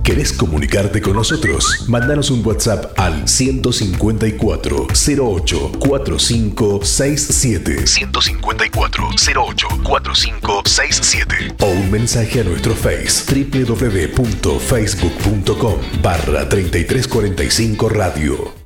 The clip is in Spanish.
¿Querés comunicarte con nosotros? Mándanos un WhatsApp al 154 08 4567 154 08 4567 o un mensaje a nuestro Face www.facebook.com/3345 Radio.